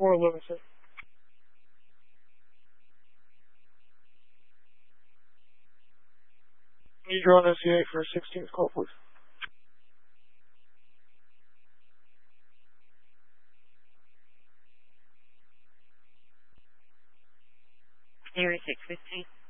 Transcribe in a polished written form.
411, sir. Need your own SCA for a 16th call, please. Area 615.